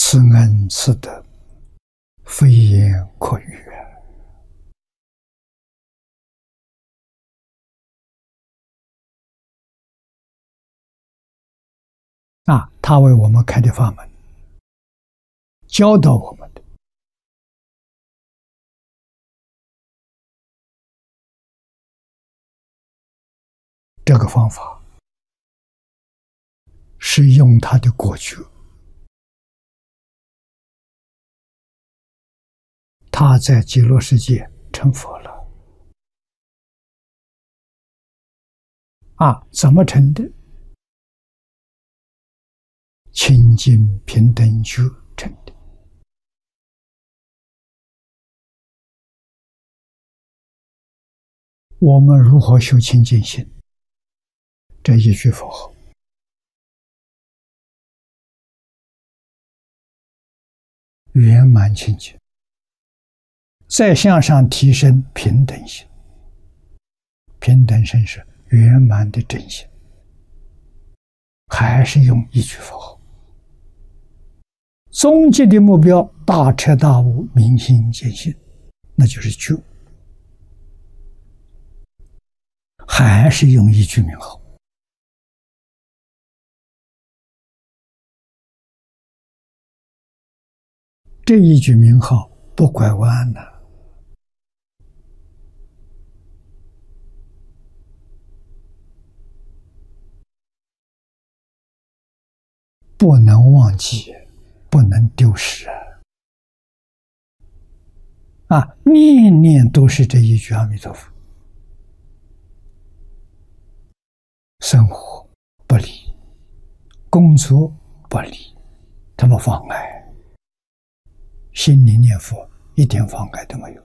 此恩此德，非言可喻他为我们开的法门，教导我们的这个方法，是用他的果觉，他在极乐世界成佛了。怎么成的？清净平等觉成的。我们如何修清净心？这一句佛号，圆满清净，再向上提升平等心。平等心是圆满的真心，还是用一句佛号。终极的目标，大彻大悟，明心见性，那就是觉，还是用一句名号。这一句名号不拐弯了，不能忘记，不能丢失念念都是这一句阿弥陀佛。生活不离，工作不离，他们妨碍。心里念佛一点妨碍都没有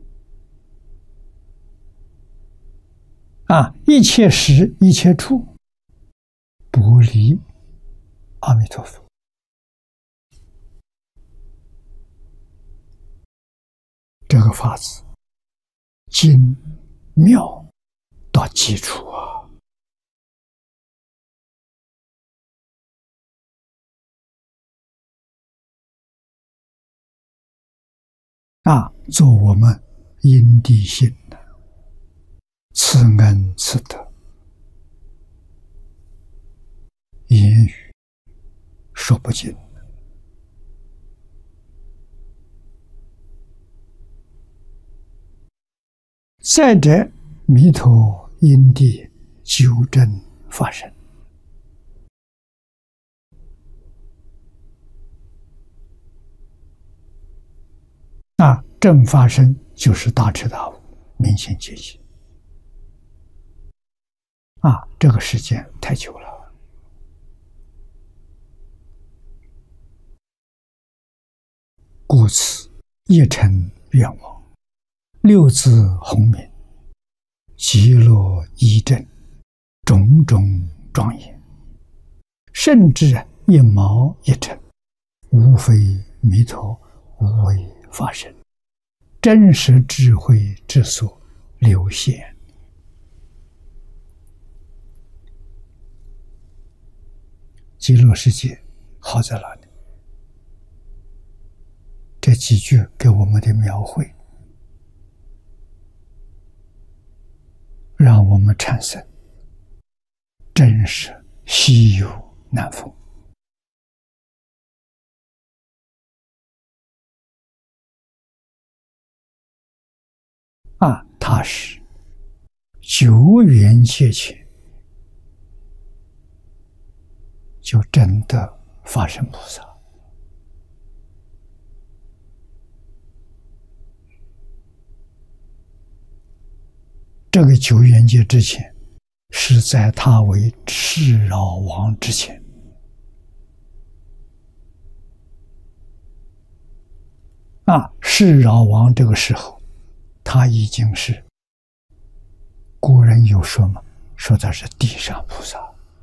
一切时一切处不离阿弥陀佛。这个法子精妙到基础做我们因地心的此恩此德，言语说不尽。再者，弥陀因地纠正发生正发生就是大彻大悟，明心见性这个时间太久了。故此一诚愿望，六字洪名，极乐一正，种种庄严，甚至一毛一尘，无非弥陀无为法身，真实智慧之所流现。极乐世界好在哪里？这几句给我们的描绘，让我们产生真实稀有难逢它是久远切切就真的发生菩萨。这个久远界之前，是在他为世饶王之前。世饶王这个时候，他已经是，古人有说嘛，说他是地上菩萨。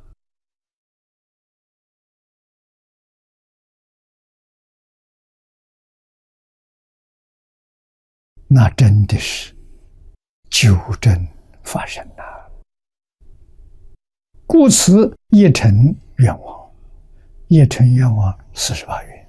那真的是纠正发生了。故此一诚愿望，一诚愿望48愿。